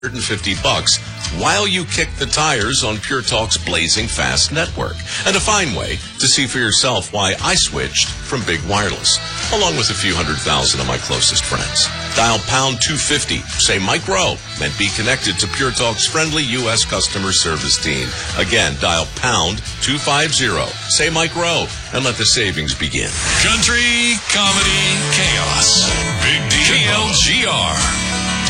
$150 while you kick the tires on Pure Talk's blazing fast network. And a fine way to see for yourself why I switched from Big Wireless, along with a few 100,000 of my closest friends. Dial pound 250, say Mike Rowe, and be connected to Pure Talk's friendly U.S. customer service team. Again, dial pound 250, say Mike Rowe, and let the savings begin. Country Comedy Chaos. Big D. KLGR.